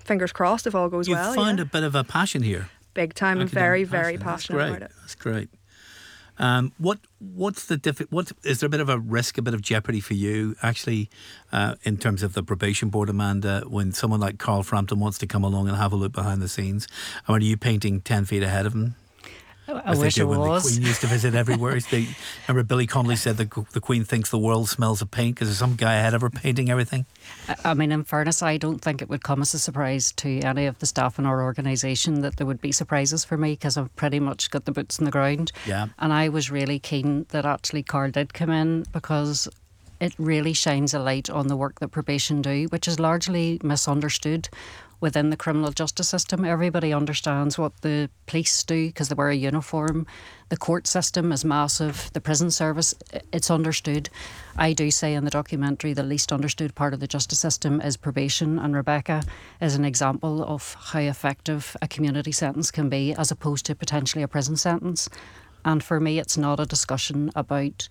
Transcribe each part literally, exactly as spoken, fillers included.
fingers crossed if all goes You've well. You've found yeah. a bit of a passion here. Big time. I'm very, very passionate That's about great. it. That's great. Um, what what's the diff- what is there a bit of a risk, a bit of jeopardy for you actually, uh, in terms of the probation board, Amanda, when someone like Carl Frampton wants to come along and have a look behind the scenes? I mean, are you painting ten feet ahead of him? I As wish they it did when was. the Queen used to visit everywhere. They, remember Billy Connolly said the, the Queen thinks the world smells of paint because there's some guy ahead of her painting everything. I mean, in fairness, I don't think it would come as a surprise to any of the staff in our organisation that there would be surprises for me, because I've pretty much got the boots on the ground. Yeah. And I was really keen that actually Carl did come in, because it really shines a light on the work that probation do, which is largely misunderstood within the criminal justice system. Everybody understands what the police do because they wear a uniform. The court system is massive. The prison service, it's understood. I do say in the documentary the least understood part of the justice system is probation, and Rebecca is an example of how effective a community sentence can be as opposed to potentially a prison sentence. And for me, it's not a discussion about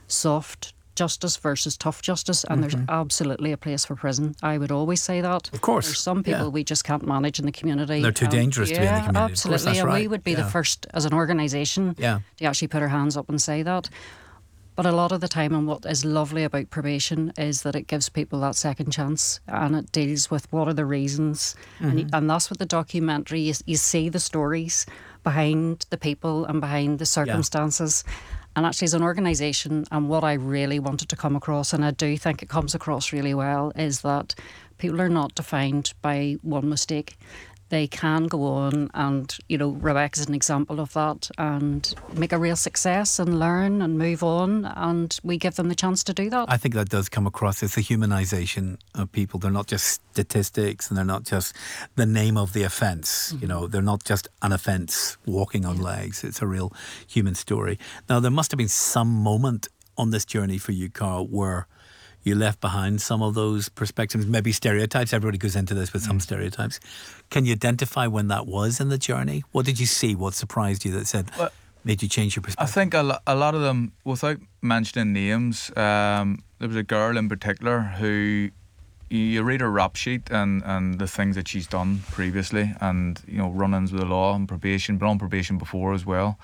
soft justice versus tough justice, and Mm-hmm. there's absolutely a place for prison. I would always say that. Of course. There's some people Yeah. we just can't manage in the community. They're too Um, dangerous to be in the yeah, community. Of course, absolutely. that's And we right. would be Yeah. the first as an organisation Yeah. to actually put our hands up and say that. But a lot of the time, and what is lovely about probation is that it gives people that second chance, and it deals with what are the reasons. Mm-hmm. And, you- and that's what the documentary, you, you see the stories behind the people and behind the circumstances. And actually, as an organisation, and what I really wanted to come across, and I do think it comes across really well, is that people are not defined by one mistake. They can go on, and, you know, Rebecca's an example of that, and make a real success and learn and move on, and we give them the chance to do that. I think that does come across. It's the humanisation of people. They're not just statistics, and they're not just the name of the offence. Mm-hmm. You know, they're not just an offence walking on legs. It's a real human story. Now, there must have been some moment on this journey for you, Carl, where you left behind some of those perspectives, maybe stereotypes. Everybody goes into this with some stereotypes. Can you identify when that was in the journey? What did you see? What surprised you that said, Well, made you change your I perspective? think a, lo- a lot of them, without mentioning names, um, there was a girl in particular who you, you read her rap sheet and, and the things that she's done previously, and, you know, run-ins with the law and probation, been on probation before as well.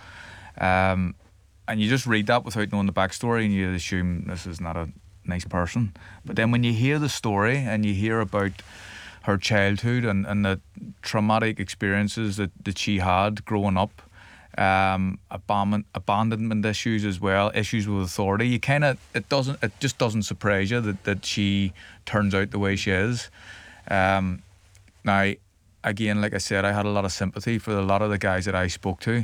Um, and you just read that without knowing the backstory, and you assume this is not a nice person. But then when you hear the story and you hear about her childhood and, and the traumatic experiences that, that she had growing up, um, abandonment, abandonment issues as well, issues with authority, you kind of, it doesn't, it just doesn't surprise you that, that she turns out the way she is. Um, now, again, like I said, I had a lot of sympathy for a lot of the guys that I spoke to.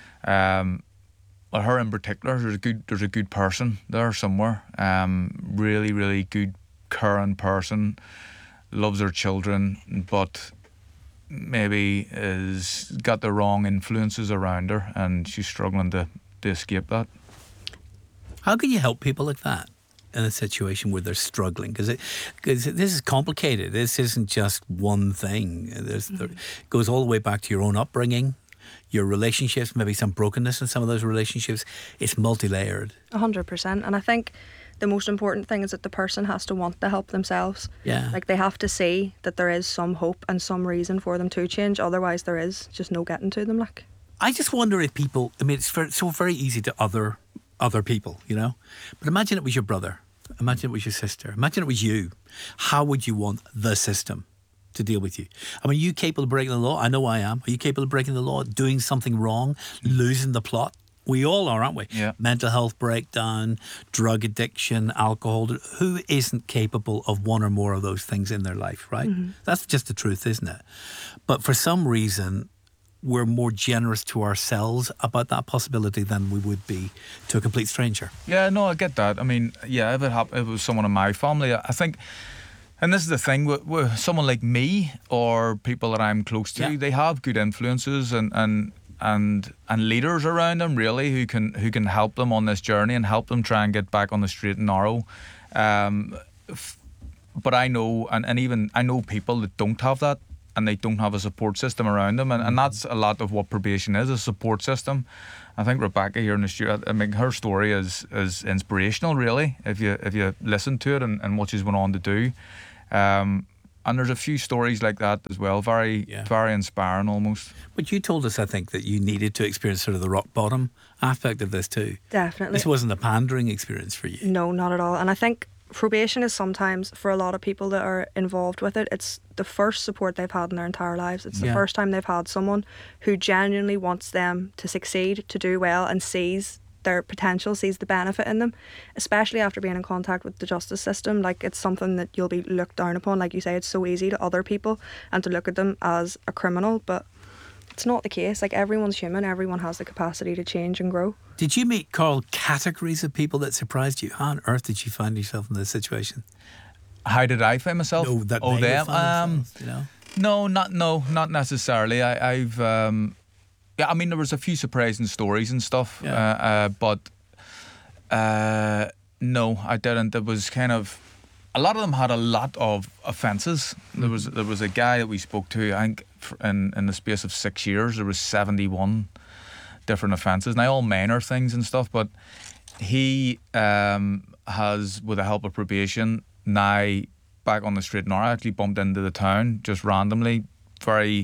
Um, Well, her in particular, there's a good, there's a good person there somewhere. Um, really, really good, caring person, loves her children, but maybe has got the wrong influences around her, and she's struggling to, to escape that. How can you help people like that in a situation where they're struggling? Because because this is complicated. This isn't just one thing. There's, there, it goes all the way back to your own upbringing, your relationships, maybe some brokenness in some of those relationships. It's multi-layered. A hundred percent. And I think the most important thing is that the person has to want to help themselves. Yeah. Like, they have to see that there is some hope and some reason for them to change. Otherwise, there is just no getting to them. Like, I just wonder if people, I mean, it's very, so very easy to other other people, you know? But imagine it was your brother. Imagine it was your sister. Imagine it was you. How would you want the system to deal with you? I mean, are you capable of breaking the law? I know I am. Are you capable of breaking the law, doing something wrong, losing the plot? We all are, aren't we? Yeah. Mental health breakdown, drug addiction, alcohol. Who isn't capable of one or more of those things in their life, right? Mm-hmm. That's just the truth, isn't it? But for some reason, we're more generous to ourselves about that possibility than we would be to a complete stranger. Yeah, no, I get that. I mean, yeah, if it, hap- if it was someone in my family, I think, and this is the thing, with, with someone like me or people that I'm close to, Yeah. they have good influences and, and and and leaders around them, really, who can who can help them on this journey and help them try and get back on the straight and narrow. Um, f- but I know, and, and even I know people that don't have that, and they don't have a support system around them, and, and that's a lot of what probation is, a support system. I think Rebecca here in the studio, I mean, her story is is inspirational, really, if you if you listen to it and, and what she's went on to do. Um, and there's a few stories like that as well, very Yeah. very inspiring almost. But you told us, I think, that you needed to experience sort of the rock bottom aspect of this too. Definitely. This wasn't a pandering experience for you. No, not at all. And I think probation is sometimes, for a lot of people that are involved with it, it's the first support they've had in their entire lives. It's the Yeah. first time they've had someone who genuinely wants them to succeed, to do well, and sees their potential, sees the benefit in them, especially after being in contact with the justice system. Like, it's something that you'll be looked down upon. Like you say, it's so easy to other people and to look at them as a criminal, but it's not the case. Like, everyone's human, everyone has the capacity to change and grow. Did you meet, Carl, categories of people that surprised you? How on earth did you find yourself in this situation? How did I find myself? No, that oh, they them. would find Um, themselves, you know? no, not no, not necessarily. I, I've um, yeah. I mean, there was a few surprising stories and stuff. Yeah. Uh, uh, but uh, no, I didn't. It was kind of. A lot of them had a lot of offences. There was there was a guy that we spoke to. I think f- in in the space of six years, there was seventy-one different offences. Now all minor things and stuff, but he um, has, with the help of probation, now back on the straight and narrow. I actually bumped into the town just randomly, very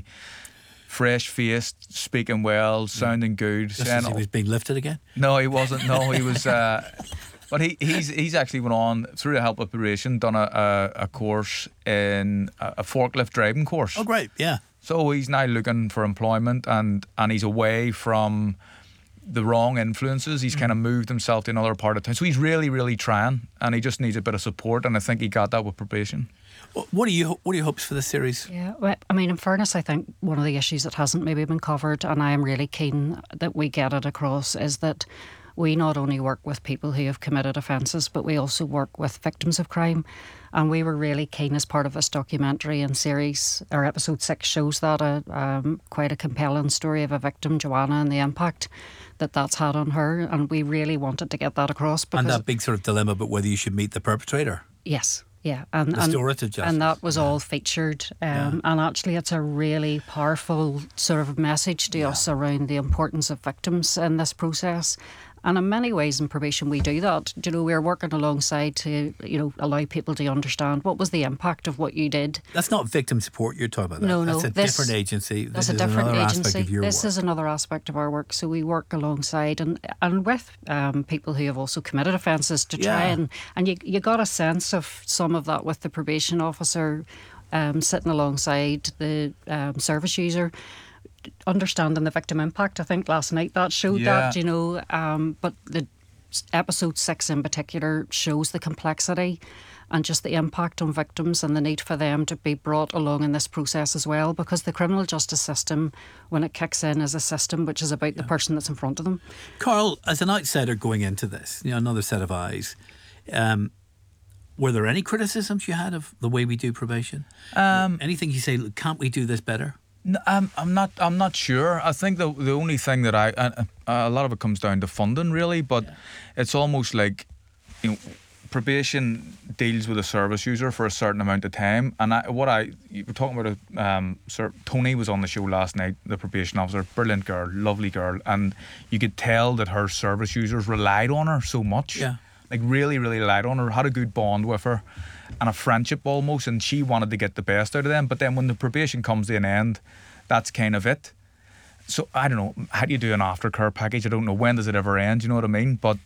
fresh faced, speaking well, sounding good. Just saying as he was being lifted again? no, he wasn't. No, he was. Uh, but he, he's he's actually went on through the help of probation, done a, a, a course in a, a forklift driving course. Oh, great, yeah. So he's now looking for employment, and, and he's away from the wrong influences. He's kind of moved himself to another part of town. So he's really, really trying, and he just needs a bit of support. And I think he got that with probation. Wh- What are you? What are your hopes for this series? Yeah, well, I mean, in fairness, I think one of the issues that hasn't maybe been covered, and I am really keen that we get it across, is that we not only work with people who have committed offences, but we also work with victims of crime. And we were really keen, as part of this documentary and series, our episode six shows that, a, um, quite a compelling story of a victim, Joanna, and the impact that that's had on her. And we really wanted to get that across. Because, And that big sort of dilemma about whether you should meet the perpetrator. yes. Yeah, and, and Restorative justice. and that was all featured, um, Yeah. and actually, it's a really powerful sort of message to us around the importance of victims in this process. And in many ways, in probation, we do that. You know, we're working alongside to, you know, allow people to understand what was the impact of what you did. That's not victim support you're talking about. That. No, no, That's a this- different agency. That's this a is different another agency. aspect of your This work. is another aspect of our work. So we work alongside and and with um, people who have also committed offences to try Yeah. and and you you got a sense of some of that with the probation officer um, sitting alongside the um, service user, understanding the victim impact. I think last night that showed Yeah. that, you know, um, but the s- episode six in particular shows the complexity and just the impact on victims and the need for them to be brought along in this process as well, because the criminal justice system, when it kicks in, is a system which is about the person that's in front of them. Carl, as an outsider going into this, you know, another set of eyes, um, were there any criticisms you had of the way we do probation? Um, Anything you say, "Look, can't we do this better?" No, I'm, I'm not. I'm not sure. I think the the only thing that I uh, uh, a lot of it comes down to funding, really. But it's almost like, you know, probation deals with a service user for a certain amount of time. And I, what I you were talking about, a, um, Sir Tony was on the show last night. The probation officer, brilliant girl, lovely girl, and you could tell that her service users relied on her so much. Yeah. Like really, really relied on her. Had a good bond with her, and a friendship almost. And she wanted to get the best out of them. But then when the probation comes to an end, that's kind of it. So I don't know. How do you do an aftercare package? I don't know. When does it ever end? You know what I mean? But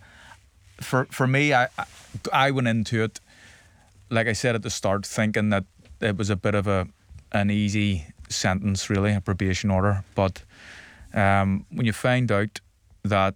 for for me, I I, I went into it, like I said at the start, thinking that it was a bit of a an easy sentence, really, a probation order. But um, when you find out that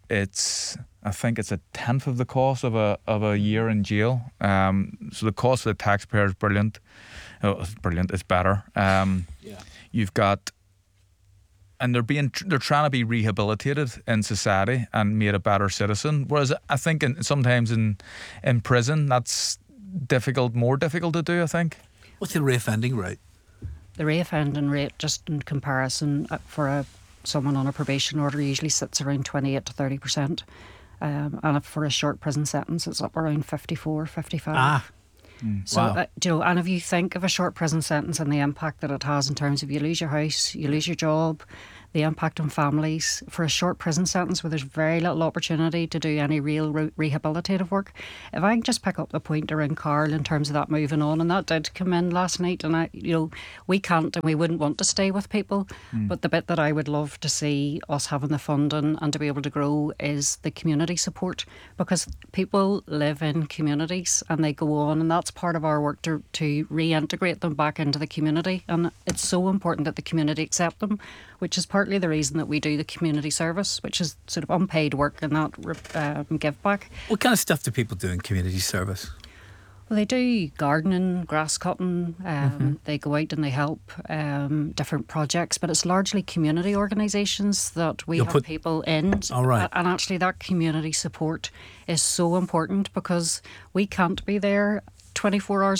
it's, I think it's a tenth of the cost of a of a year in jail. Um, so the cost for the taxpayer is brilliant. Oh, it's brilliant. It's better. Um, Yeah. You've got, and they're being they're trying to be rehabilitated in society and made a better citizen. Whereas I think in, sometimes in in prison that's difficult, more difficult to do. I think. What's the reoffending rate? The reoffending rate, just in comparison, uh, for a someone on a probation order usually sits around twenty-eight to thirty percent. Um, and if for a short prison sentence, it's up around fifty-four, fifty-five. Ah, So, wow. uh, do you know, and if you think of a short prison sentence and the impact that it has in terms of you lose your house, you lose your job, the impact on families for a short prison sentence where there's very little opportunity to do any real re- rehabilitative work. If I can just pick up the point around Carl in terms of that moving on, and that did come in last night, and I, you know, we can't and we wouldn't want to stay with people, mm. but the bit that I would love to see us having the funding and to be able to grow is the community support, because people live in communities and they go on, and that's part of our work to, to reintegrate them back into the community, and it's so important that the community accept them, which is partly the reason that we do the community service, which is sort of unpaid work and that um, give back. What kind of stuff do people do in community service? Well, they do gardening, grass cutting, um, mm-hmm. they go out and they help um, different projects, but it's largely community organisations that we You'll have put... people in. All right. And actually that community support is so important because we can't be there twenty-four hours